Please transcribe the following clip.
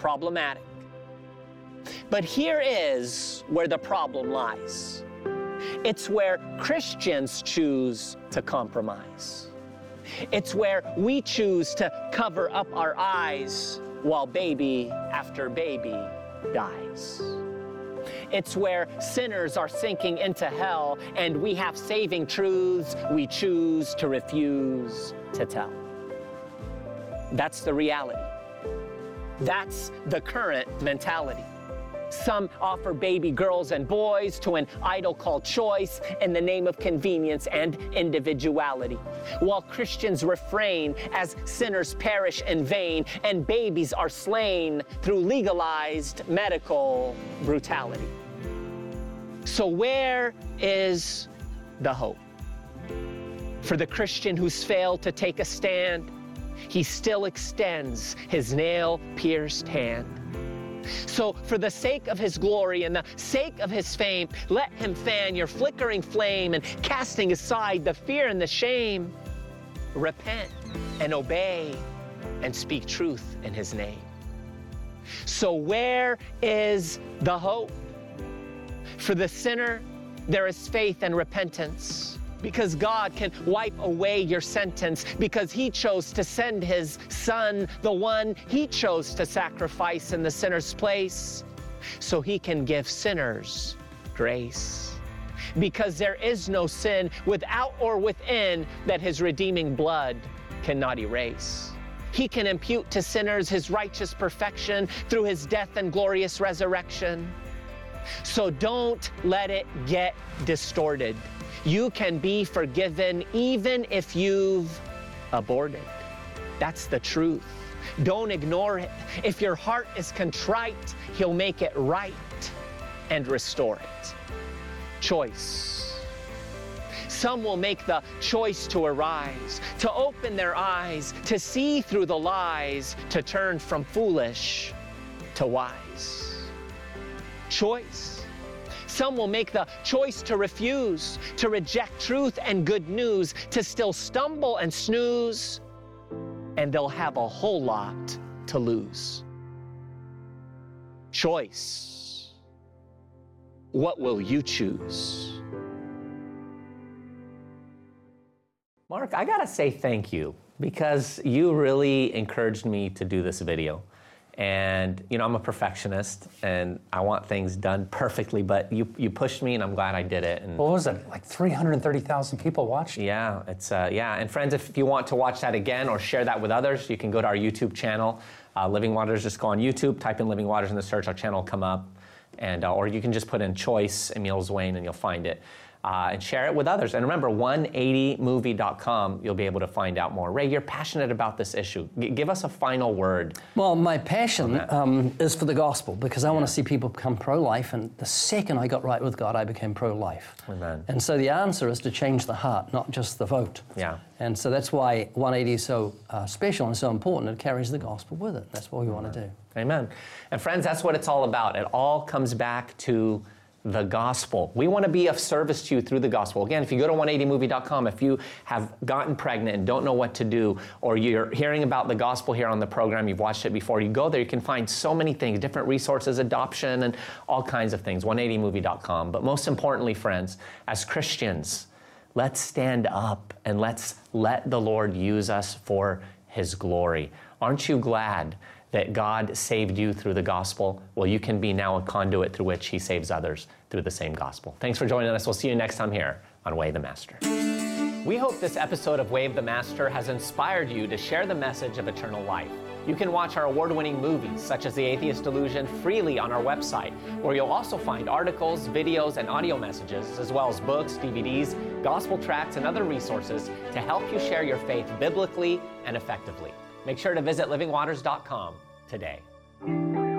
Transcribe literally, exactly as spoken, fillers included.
problematic. But here is where the problem lies. It's where Christians choose to compromise. It's where we choose to cover up our eyes while baby after baby dies. It's where sinners are sinking into hell and we have saving truths we choose to refuse to tell. That's the reality. That's the current mentality. Some offer baby girls and boys to an idol called choice in the name of convenience and individuality, while Christians refrain as sinners perish in vain and babies are slain through legalized medical brutality. So where is the hope? For the Christian who's failed to take a stand, he still extends his nail-pierced hand. So for the sake of his glory and the sake of his fame, let him fan your flickering flame and casting aside the fear and the shame, repent and obey and speak truth in his name. So where is the hope? For the sinner, there is faith and repentance, because God can wipe away your sentence, because he chose to send his son, the one he chose to sacrifice in the sinner's place, so he can give sinners grace. Because there is no sin without or within that his redeeming blood cannot erase. He can impute to sinners his righteous perfection through his death and glorious resurrection. So don't let it get distorted. You can be forgiven even if you've aborted. That's the truth. Don't ignore it. If your heart is contrite, he'll make it right and restore it. Choice. Some will make the choice to arise, to open their eyes, to see through the lies, to turn from foolish to wise. Choice. Some will make the choice to refuse, to reject truth and good news, to still stumble and snooze, and they'll have a whole lot to lose. Choice. What will you choose? Mark, I gotta say thank you, because you really encouraged me to do this video. And, you know, I'm a perfectionist and I want things done perfectly, but you, you pushed me and I'm glad I did it. And what was it, like three hundred thirty thousand people watched? Yeah, it's, uh, yeah. And friends, if you want to watch that again or share that with others, you can go to our YouTube channel, uh, Living Waters. Just go on YouTube, type in Living Waters in the search, our channel will come up. And, uh, or you can just put in Choice, Emil Zwayne, and you'll find it. Uh, and share it with others. And remember, one eighty movie dot com, you'll be able to find out more. Ray, you're passionate about this issue. G give us a final word. Well, my passion um, is for the gospel, because I yeah. want to see people become pro-life, and the second I got right with God, I became pro-life. Amen. And so the answer is to change the heart, not just the vote. Yeah. And so that's why one eighty is so uh, special and so important. It carries the gospel with it. That's what we Amen. want to do. Amen. And friends, that's what it's all about. It all comes back to the gospel. We want to be of service to you through the gospel. Again, if you go to one eighty movie dot com, if you have gotten pregnant and don't know what to do, or you're hearing about the gospel here on the program, you've watched it before, you go there, you can find so many things, different resources, adoption, and all kinds of things, one eighty movie dot com. But most importantly, friends, as Christians, let's stand up and let's let the Lord use us for his glory. Aren't you glad that God saved you through the gospel? Well, you can be now a conduit through which he saves others through the same gospel. Thanks for joining us. We'll see you next time here on Way of the Master. We hope this episode of Way of the Master has inspired you to share the message of eternal life. You can watch our award-winning movies, such as The Atheist Delusion, freely on our website, where you'll also find articles, videos, and audio messages, as well as books, D V Ds, gospel tracts, and other resources to help you share your faith biblically and effectively. Make sure to visit living waters dot com today.